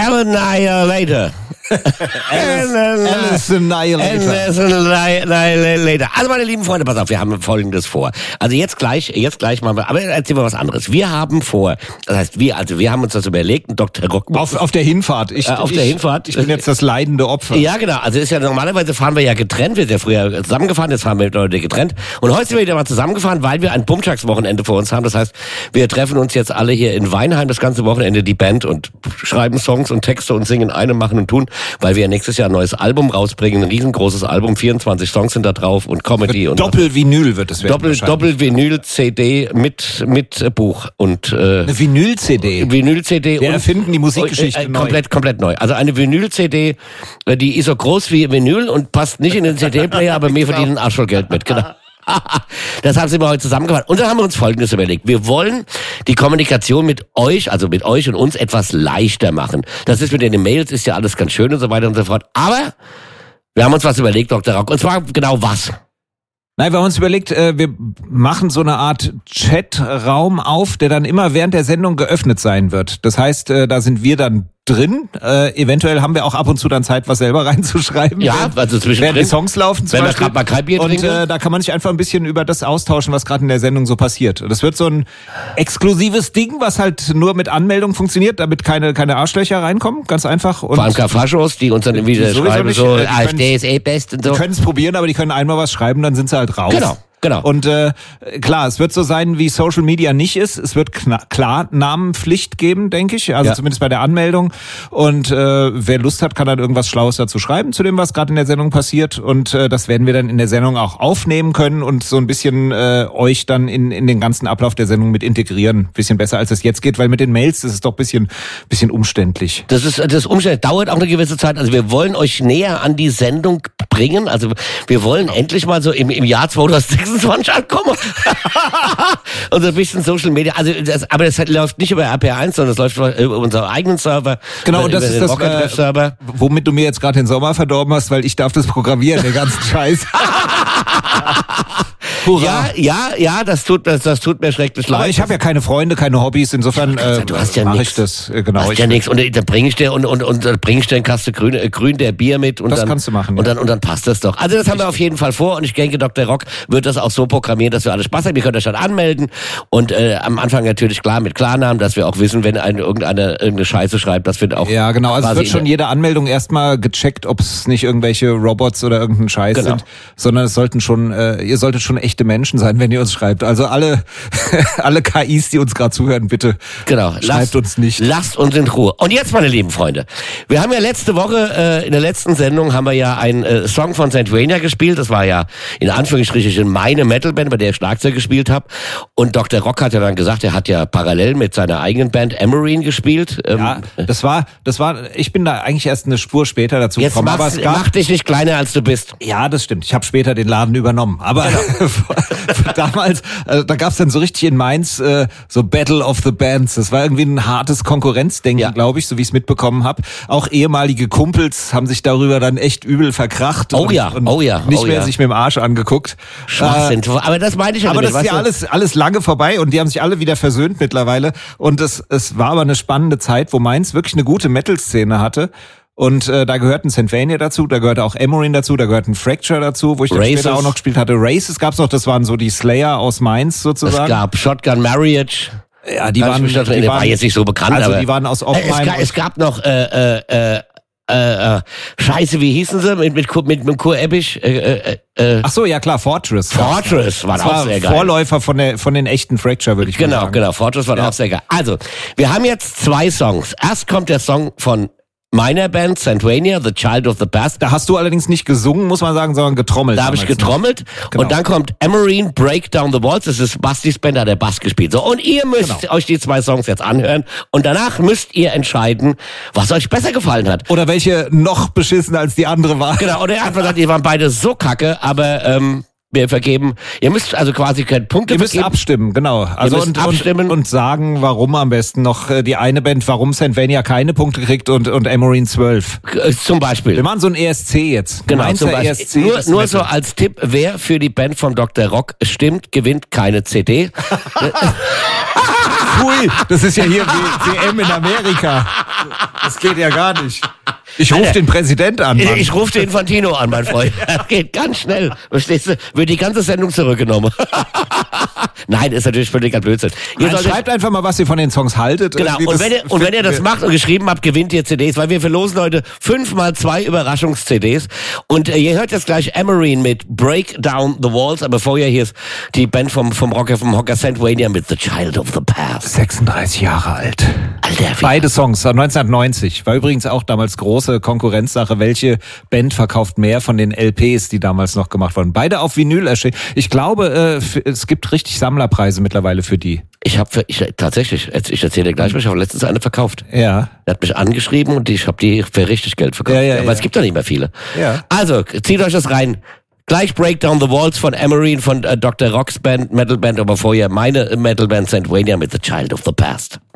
Annihilator. Alice Annihilator. Also meine lieben Freunde, pass auf, wir haben Folgendes vor. Also jetzt gleich machen wir, aber erzählen wir was anderes. Wir haben vor, das heißt wir haben uns das überlegt, Dr. Rock. Auf der Hinfahrt. Auf der Hinfahrt. Ich bin jetzt das leidende Opfer. Ja, genau. Also ist ja normalerweise fahren wir ja getrennt. Wir sind ja früher zusammengefahren, jetzt fahren wir heute getrennt. Und heute sind wir wieder mal zusammengefahren, weil wir ein Pumpschlagswochenende vor uns haben. Das heißt, wir treffen uns jetzt alle hier in Weinheim das ganze Wochenende, die Band, und schreiben Songs und Texte und singen eine, machen und tun, weil wir nächstes Jahr ein neues Album rausbringen, ein riesengroßes Album, 24 Songs sind da drauf und Comedy und Doppel-Vinyl wird es werden. Doppel-Vinyl-CD mit Buch und eine Vinyl-CD. Vinyl-CD. Wir erfinden die Musikgeschichte neu. Komplett neu. Also eine Vinyl-CD, die ist so groß wie Vinyl und passt nicht in den CD-Player, aber wir verdienen Arsch voll Geld mit. Genau. Das haben wir heute zusammengefasst. Und dann haben wir uns Folgendes überlegt. Wir wollen die Kommunikation mit euch, also mit euch und uns, etwas leichter machen. Das ist mit den Mails, ist ja alles ganz schön und so weiter und so fort. Aber wir haben uns was überlegt, Dr. Rock. Und zwar genau was? Nein, wir haben uns überlegt, wir machen so eine Art Chatraum auf, der dann immer während der Sendung geöffnet sein wird. Das heißt, da sind wir dann drin. Eventuell haben wir auch ab und zu dann Zeit, was selber reinzuschreiben. Ja, also zwischendrin. Während die Songs laufen zum Beispiel. Wenn wir gerade mal Bier trinken. Und da kann man sich einfach ein bisschen über das austauschen, was gerade in der Sendung so passiert. Das wird so ein exklusives Ding, was halt nur mit Anmeldung funktioniert, damit keine Arschlöcher reinkommen. Ganz einfach. Und vor allem Faschos, die uns dann wieder schreiben, so AfD ist best und so. Die können es probieren, aber die können einmal was schreiben, dann sind sie halt raus. Genau. Und klar, es wird so sein, wie Social Media nicht ist. Es wird klar Namenpflicht geben, denke ich. Also zumindest bei der Anmeldung. Und wer Lust hat, kann dann irgendwas Schlaues dazu schreiben, zu dem, was gerade in der Sendung passiert. Und das werden wir dann in der Sendung auch aufnehmen können und so ein bisschen euch dann in den ganzen Ablauf der Sendung mit integrieren. Bisschen besser, als es jetzt geht, weil mit den Mails, das ist doch bisschen umständlich. Das umständlich, dauert auch eine gewisse Zeit. Also wir wollen euch näher an die Sendung bringen. Also wir wollen endlich mal so im Jahr 2026 ankommen. Und so ein bisschen Social Media. Also aber das läuft nicht über RPR1, sondern es läuft über unseren eigenen Server. Genau, und das ist das, Server. Womit du mir jetzt gerade den Sommer verdorben hast, weil ich darf das programmieren, den ganzen Scheiß. Hurra. Ja, das tut mir schrecklich leid. Aber ich habe ja keine Freunde, keine Hobbys, insofern du hast ja mache ich das. Genau. Du hast ja nichts. Und dann bringe ich dir und bringe ich dir einen Kasten grün der Bier mit. Und das dann, kannst du machen. Und dann passt das doch. Also das haben wir auf jeden Fall vor und ich denke, Dr. Rock wird das auch so programmieren, dass wir alle Spaß haben. Ihr könnt euch dann anmelden und am Anfang natürlich klar mit Klarnamen, dass wir auch wissen, wenn irgendeine Scheiße schreibt, dass wir auch... Ja, genau. Also es wird schon jede Anmeldung erstmal gecheckt, ob es nicht irgendwelche Robots oder irgendein Scheiß sind, sondern es sollten schon, ihr solltet schon echte Menschen sein, wenn ihr uns schreibt. Also alle KIs, die uns gerade zuhören, bitte schreibt uns nicht. Lasst uns in Ruhe. Und jetzt, meine lieben Freunde, wir haben ja letzte Woche, in der letzten Sendung haben wir ja einen Song von St. Vania gespielt. Das war ja in Anführungsstrichen meine Metalband, bei der ich Schlagzeug gespielt habe. Und Dr. Rock hat ja dann gesagt, er hat ja parallel mit seiner eigenen Band Emerine gespielt. Ja, das war, ich bin da eigentlich erst eine Spur später dazu gekommen. Aber es mach dich nicht kleiner, als du bist. Ja, das stimmt. Ich habe später den Laden übernommen. Aber damals, da gab's dann so richtig in Mainz so Battle of the Bands. Das war irgendwie ein hartes Konkurrenzdenken, glaube ich, so wie ich es mitbekommen habe. Auch ehemalige Kumpels haben sich darüber dann echt übel verkracht. Und nicht mehr sich mit dem Arsch angeguckt. Schwachsinn. Aber das meine ich ja aber nicht. Das ist ja alles lange vorbei und die haben sich alle wieder versöhnt mittlerweile. Und es war aber eine spannende Zeit, wo Mainz wirklich eine gute Metal-Szene hatte. Und da gehörten St. Vania dazu, da gehörte auch Emerine dazu, da gehörten Fracture dazu, wo ich dann später auch noch gespielt hatte. Races gab's noch, das waren so die Slayer aus Mainz sozusagen. Es gab Shotgun Marriage. Ja, die waren jetzt nicht so bekannt, also aber die waren aus Oppenheim. Es gab noch Scheiße, wie hießen sie mit Kur Ebbich? Ach so, ja klar, Fortress war auch sehr geil. Vorläufer von den echten Fracture, würde ich mal sagen. Genau, Fortress war auch sehr geil. Also, wir haben jetzt 2 Songs. Erst kommt der Song von meiner Band, St. Vania, The Child of the Past. Da hast du allerdings nicht gesungen, muss man sagen, sondern getrommelt. Da habe ich getrommelt. Genau. Und dann kommt Emerine, Break Down the Walls. Das ist Bastis Band, da der Bass gespielt. So, und ihr müsst euch die 2 Songs jetzt anhören. Und danach müsst ihr entscheiden, was euch besser gefallen hat. Oder welche noch beschissener als die andere war. Genau, oder einfach sagt, die waren beide so kacke, aber wir vergeben, ihr müsst also quasi keine Punkte vergeben. Ihr müsst abstimmen, genau. Also abstimmen. Und sagen, warum am besten noch die eine Band, warum St. Vania keine Punkte kriegt und Emerine 12. Zum Beispiel. Wir machen so ein ESC jetzt. Genau, zum Beispiel. ESC nur so als Tipp, wer für die Band von Dr. Rock stimmt, gewinnt keine CD. Pfui, das ist ja hier WM in Amerika. Das geht ja gar nicht. Ich rufe den Präsident an, Mann. Ich rufe den Infantino an, mein Freund. Das geht ganz schnell. Verstehst du? Wird die ganze Sendung zurückgenommen. Nein, ist natürlich völliger Blödsinn. Schreibt einfach mal, was ihr von den Songs haltet. Genau, und wenn ihr das macht und geschrieben habt, gewinnt ihr CDs, weil wir verlosen heute 5x2 Überraschungs-CDs. Und ihr hört jetzt gleich Emerine mit Break Down the Walls, aber vorher hier ist die Band vom Hocker Sandwania mit The Child of the Past. 36 Jahre alt. Alter, beide Songs, 1990. War übrigens auch damals große Konkurrenzsache. Welche Band verkauft mehr von den LPs, die damals noch gemacht wurden? Beide auf Vinyl erschienen. Ich glaube, es gibt richtig Sammlerpreise mittlerweile für die. Tatsächlich, ich erzähle dir gleich, ich habe letztens eine verkauft. Ja. Der hat mich angeschrieben und ich habe die für richtig Geld verkauft. Aber es gibt doch nicht mehr viele. Ja. Also, zieht euch das rein. Gleich Break Down the Walls von Emerine, von Dr. Rocks Band, Metalband, aber vorher meine Metalband Sandwania mit The Child of the Past.